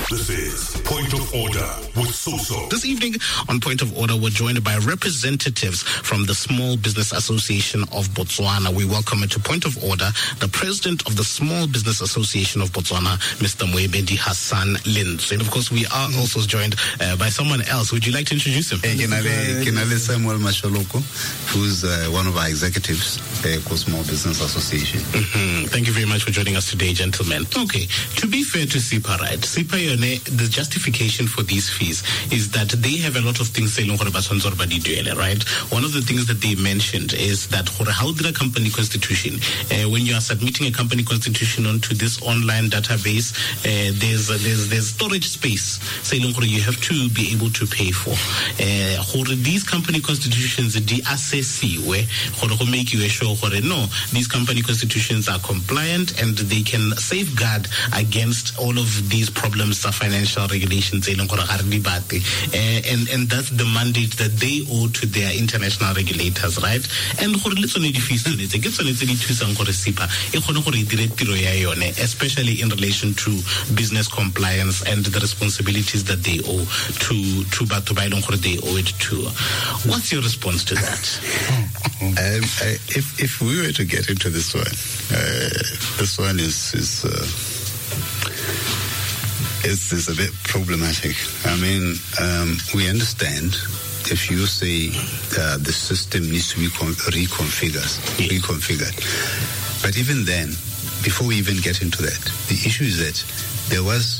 This is Point of Order with Soso. This evening on Point of Order, we're joined by representatives from the Small Business Association of Botswana. We welcome to Point of Order the president of the Small Business Association of Botswana, Mr. Moebedi Hassan Linz. And of course, we are also joined by someone else. Would you like to introduce him? Kinale Samuel Mashaloko, who's one of our executives for Small Business Association. Thank you very much for joining us today, gentlemen. Okay, to be fair to SIPA, right? SIPA, the justification for these fees is that they have a lot of things, right? One of the things that they mentioned is that how did a company constitution, when you are submitting a company constitution onto this online database, there's storage space, you have to be able to pay for. These company constitutions, the assessee, where make you sure, no, these company constitutions are compliant and they can safeguard against all of these problems of financial regulations, and that's the mandate that they owe to their international regulators, right? And especially in relation to business compliance and the responsibilities that they owe to they owe it to. What's your response to that? If we were to get into this one is a bit problematic. I mean, we understand if you say the system needs to be reconfigured. But even then, before we even get into that, the issue is that there was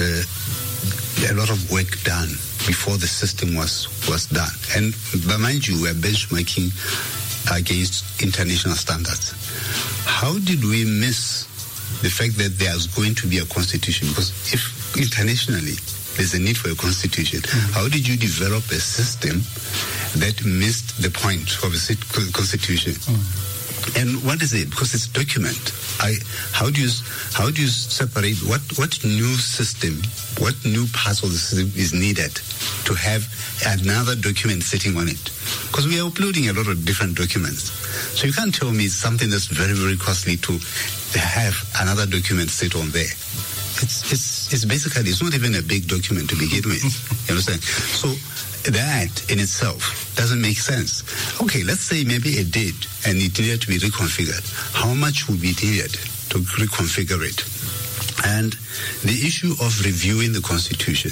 a lot of work done before the system was done. And mind you, we're benchmarking against international standards. How did we miss the fact that there's going to be a constitution? Because if internationally there's a need for a constitution, how did you develop a system that missed the point of a constitution? And what is it? Because it's a document. How do you separate what new system, what new parts of the system is needed to have another document sitting on it? Because we are uploading a lot of different documents. So you can't tell me something that's very, very costly to have another document sit on there. It's basically, it's not even a big document to begin with. You understand? So that in itself doesn't make sense. Okay, let's say maybe it did and it needed to be reconfigured. How much would be needed to reconfigure it? And the issue of reviewing the constitution.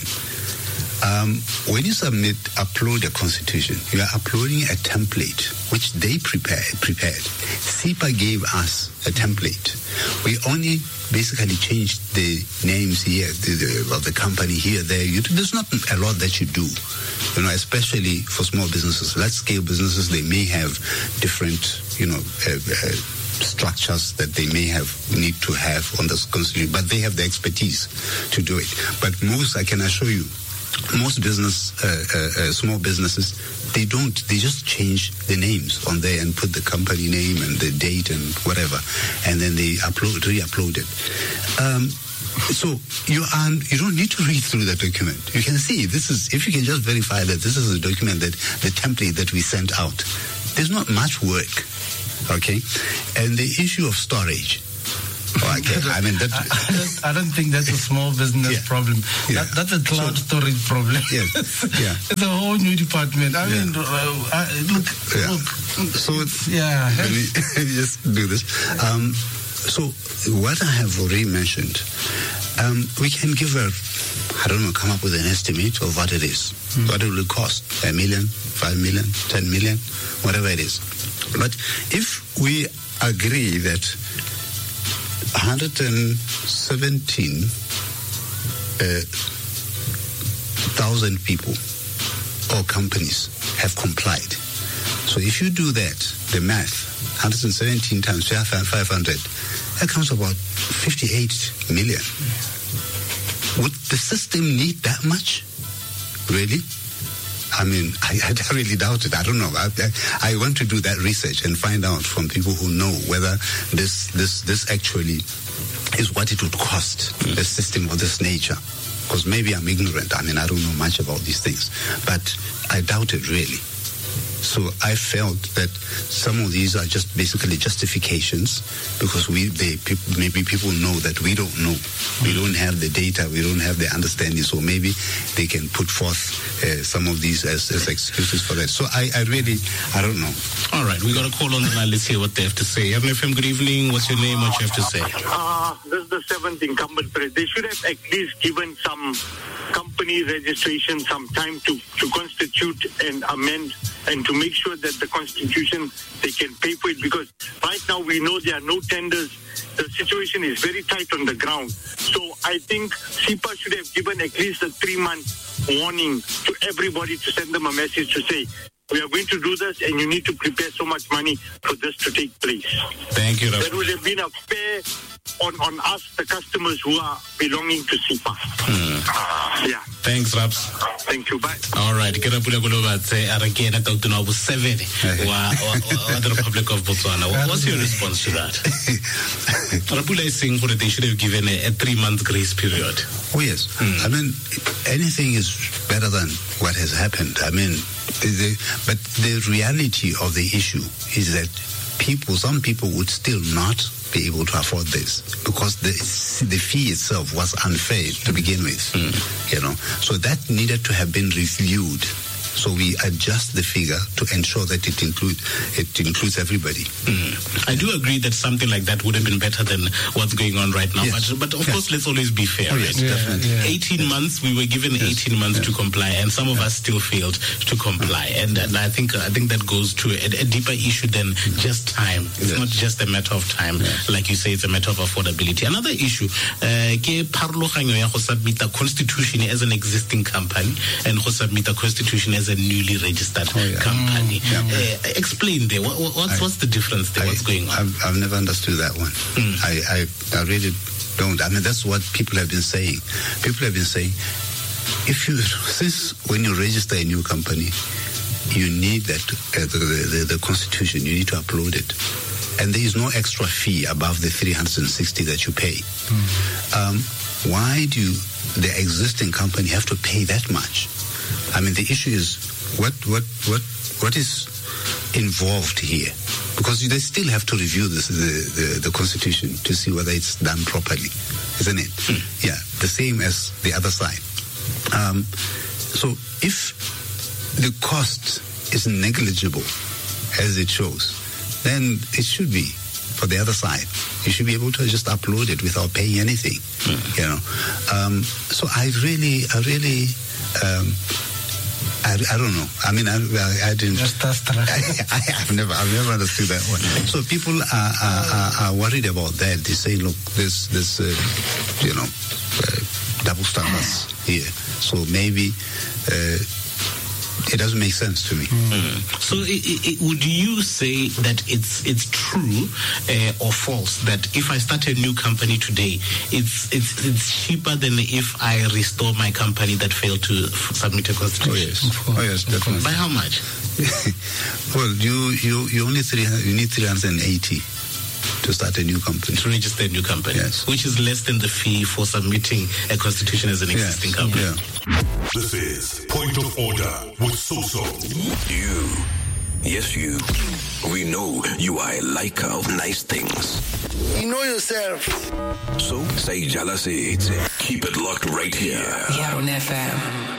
When you upload a constitution, you are uploading a template which they prepared. SIPA gave us a template. We only basically changed the names here, of the company here, there. There's not a lot that you do, especially for small businesses. Large-scale businesses, they may have different, structures that they may need to have on the constitution, but they have the expertise to do it. But I can assure you, most small businesses, they just change the names on there and put the company name and the date and whatever, and then they re-upload it. So you don't need to read through the document. You can see if you can just verify that this is a document, that the template that we sent out, there's not much work, okay? And the issue of storage. Okay. I don't think that's a small business problem. Yeah. That's a cloud storage problem. Yes. Yeah. It's a whole new department. I mean, look. So let me just do this. So what I have already mentioned, we can give come up with an estimate of what it is. What it will cost, 1 million, 5 million, 10 million, whatever it is. But if we agree that 117,000 people or companies have complied. So if you do that, the math, 117 times 500, that comes to about 58 million. Would the system need that much? Really? I mean, I really doubt it. I don't know. I want to do that research and find out from people who know whether this actually is what it would cost, a system of this nature. Because maybe I'm ignorant. I mean, I don't know much about these things. But I doubt it, really. So I felt that some of these are just basically justifications because maybe people know that we don't know. We don't have the data, we don't have the understanding, so maybe they can put forth some of these as excuses for that. So I don't know. All right, we got a call on the line. Let's hear what they have to say. FM, good evening. What's your name? What you have to say? This is the 7th incumbent president. They should have at least given some company registration some time to constitute and amend and to make sure that the constitution, they can pay for it, because right now we know there are no tenders. The situation is very tight on the ground. So I think SEPA should have given at least a 3-month warning to everybody to send them a message to say, we are going to do this and you need to prepare so much money for this to take place. Thank you, Raps. That would have been a fair on us, the customers who are belonging to SEPA. Yeah. Thanks, Raps. Thank you. Bye. All right. Get up with the Republic of Botswana. What's your response to that? Rapula is saying that they should have given a 3-month grace period. Oh, yes. I mean, anything is better than what has happened. I mean, but the reality of the issue is that some people would still not be able to afford this because the fee itself was unfair to begin with, So that needed to have been reviewed. So we adjust the figure to ensure that it includes everybody. I do agree that something like that would have been better than what's going on right now. Yes. But of course, let's always be fair. Yes, right? Definitely. 18 months, we were given 18 months to comply, and some of us still failed to comply. And I think that goes to a deeper issue than just time. It's not just a matter of time. Like you say, it's a matter of affordability. Another issue, go submit a constitution as an existing company and go submit a constitution as a newly registered company. Explain there. What's the difference there? What's going on? I've never understood that one. I really don't. I mean, that's what people have been saying. People have been saying, since when you register a new company, you need that the constitution. You need to upload it, and there is no extra fee above the 360 that you pay. Why do the existing company have to pay that much? I mean, the issue is what is involved here, because they still have to review the constitution to see whether it's done properly, isn't it? Yeah, the same as the other side. So if the cost is negligible, as it shows, then it should be for the other side. You should be able to just upload it without paying anything, So I don't know. I mean, I didn't. I've never understood that one. So people are worried about that. They say, look, there's double standards here. So maybe it doesn't make sense to me. So would you say that it's true or false that if I start a new company today, it's cheaper than if I restore my company that failed to submit a constitution? Oh yes, definitely. By how much? Well, you only you need 380 to start a new company. To register a new company, yes. Which is less than the fee for submitting a constitution as an existing company. Yeah. This is Point of Order with Soso. Yes, you. We know you are a liker of nice things. You know yourself. So, say jealousy. Keep it locked right here. Yaron FM.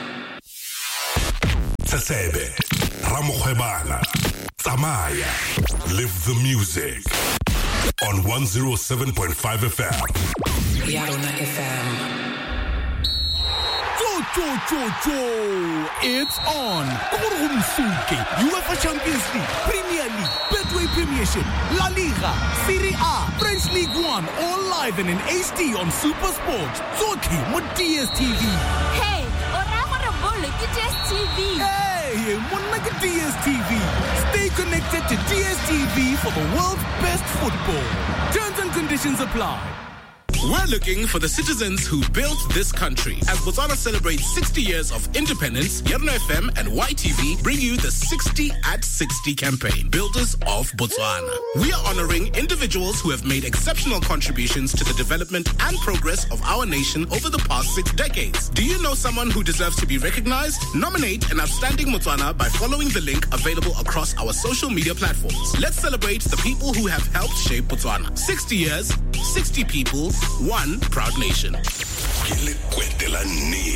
Tsesebe, Ramokhwebana, Tsamaya. Live the music. On 107.5 FM. Yaron FM. It's on. UEFA Champions League, Premier League, Betway Premiership, La Liga, Serie A, French League 1, all live and in HD on Super Sport. Zoki with DSTV. Hey, DSTV. Hey, DSTV. Stay connected to DSTV for the world's best football. Terms and conditions apply. We're looking for the citizens who built this country. As Botswana celebrates 60 years of independence, Yarona FM and YTV bring you the 60 at 60 campaign, Builders of Botswana. We are honoring individuals who have made exceptional contributions to the development and progress of our nation over the past 6 decades. Do you know someone who deserves to be recognized? Nominate an outstanding Botswana by following the link available across our social media platforms. Let's celebrate the people who have helped shape Botswana. 60 years, 60 people, one proud nation.